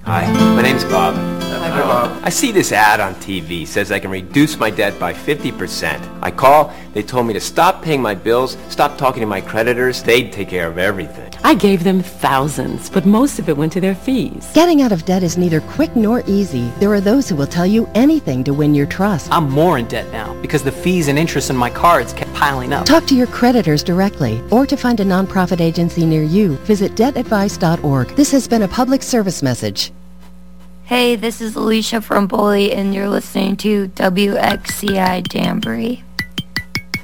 Hi, my name's Bob. Hi, Bob. I see this ad on TV. Says I can reduce my debt by 50%. I call, they told me to stop paying my bills, stop talking to my creditors. They'd take care of everything. I gave them thousands, but most of it went to their fees. Getting out of debt is neither quick nor easy. There are those who will tell you anything to win your trust. I'm more in debt now because the fees and interest on my cards kept piling up. Talk to your creditors directly, or to find a nonprofit agency near you, visit debtadvice.org. This has been a public service message. Hey, this is Alicia from Bully, and you're listening to WXCI Jamboree.